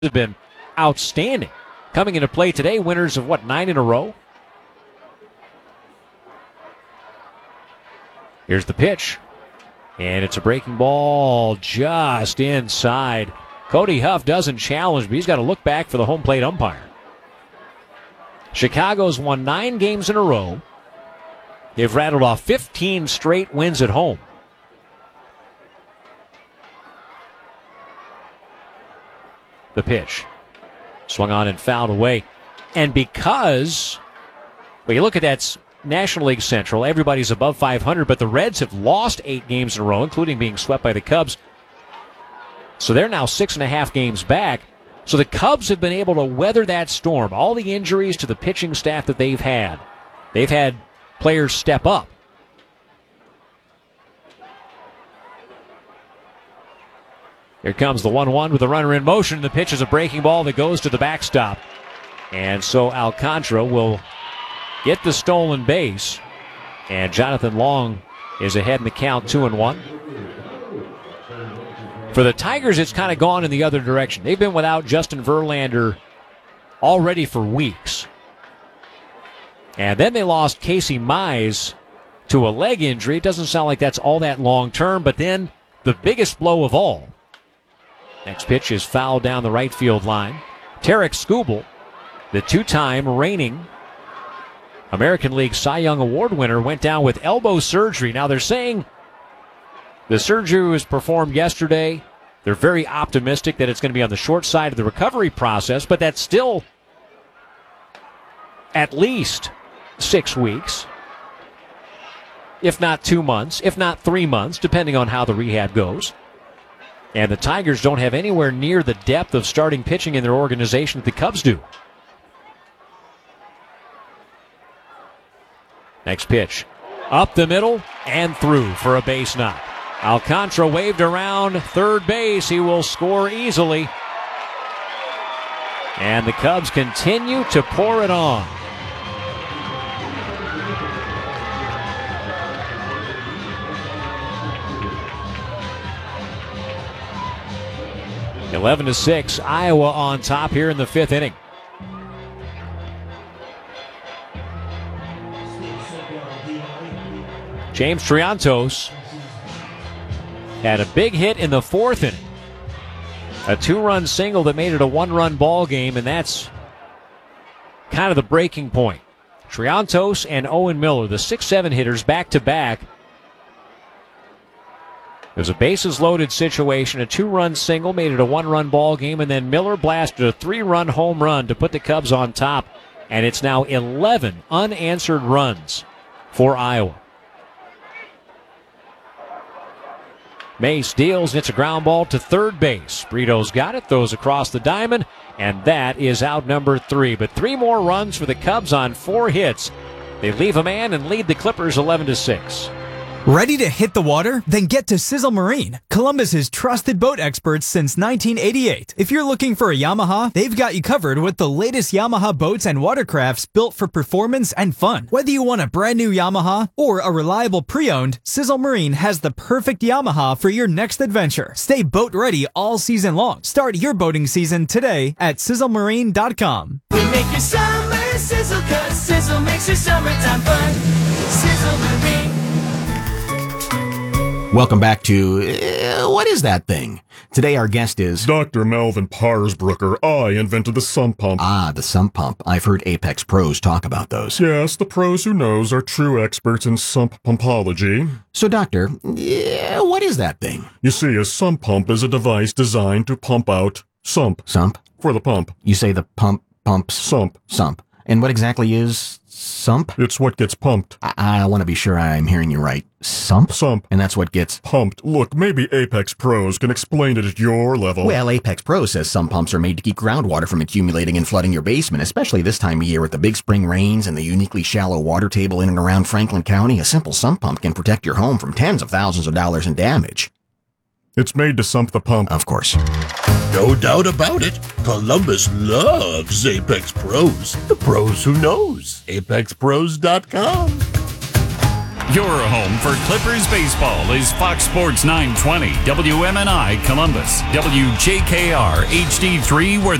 have been outstanding. Coming into play today, winners of 9 in a row? Here's the pitch. And it's a breaking ball just inside. Cody Huff doesn't challenge, but he's got to look back for the home plate umpire. Chicago's won 9 games in a row. They've rattled off 15 straight wins at home. The pitch. Swung on and fouled away. And because, well, you look at that National League Central, everybody's above 500, but the Reds have lost 8 games in a row, including being swept by the Cubs. So they're now 6.5 games back. So the Cubs have been able to weather that storm. All the injuries to the pitching staff that they've had players step up. Here comes the 1-1 with the runner in motion. The pitch is a breaking ball that goes to the backstop. And so Alcantara will get the stolen base. And Jonathan Long is ahead in the count, 2-1. For the Tigers, it's kind of gone in the other direction. They've been without Justin Verlander already for weeks. And then they lost Casey Mize to a leg injury. It doesn't sound like that's all that long term, but then the biggest blow of all. Next pitch is fouled down the right field line. Tarek Skubal, the 2-time reigning American League Cy Young Award winner, went down with elbow surgery. Now they're saying the surgery was performed yesterday. They're very optimistic that it's going to be on the short side of the recovery process, but that's still at least 6 weeks, if not 2 months, if not 3 months, depending on how the rehab goes. And the Tigers don't have anywhere near the depth of starting pitching in their organization that the Cubs do. Next pitch. Up the middle and through for a base knock. Alcantara waved around third base. He will score easily. And the Cubs continue to pour it on. (11-6), Iowa on top here in the 5th inning. James Triantos had a big hit in the 4th inning. A 2-run single that made it a 1-run ball game, and that's kind of the breaking point. Triantos and Owen Miller, the 6-7 hitters, back-to-back. It was a bases-loaded situation. A 2-run single made it a 1-run ball game, and then Miller blasted a 3-run home run to put the Cubs on top, and it's now 11 unanswered runs for Iowa. Mace deals, and it's a ground ball to third base. Brito's got it, throws across the diamond, and that is out number 3. But 3 more runs for the Cubs on 4 hits. They leave a man and lead the Clippers 11-6. Ready to hit the water? Then get to Sizzle Marine, Columbus's trusted boat experts since 1988. If you're looking for a Yamaha, they've got you covered with the latest Yamaha boats and watercrafts built for performance and fun. Whether you want a brand new Yamaha or a reliable pre-owned, Sizzle Marine has the perfect Yamaha for your next adventure. Stay boat ready all season long. Start your boating season today at sizzlemarine.com. We make your summer sizzle, 'cause Sizzle makes your summertime fun. Sizzle Marine. Welcome back to What Is That Thing? Today our guest is Dr. Melvin Parsbrucker. I invented the sump pump. Ah, the sump pump. I've heard Apex pros talk about those. Yes, the pros who knows are true experts in sump pumpology. So, Doctor, what is that thing? You see, a sump pump is a device designed to pump out sump. Sump? For the pump. You say the pumps? Sump. Sump. And what exactly is sump? It's what gets pumped. I want to be sure I'm hearing you right. Sump? Sump. And that's what gets pumped. Look, maybe Apex Pros can explain it at your level. Well, Apex Pro says some pumps are made to keep groundwater from accumulating and flooding your basement, especially this time of year with the big spring rains and the uniquely shallow water table in and around Franklin County. A simple sump pump can protect your home from tens of thousands of dollars in damage. It's made to sump the pump. Of course. No doubt about it. Columbus loves Apex Pros. The pros who knows. ApexPros.com. Your home for Clippers baseball is Fox Sports 920, WMNI Columbus, WJKR HD3, where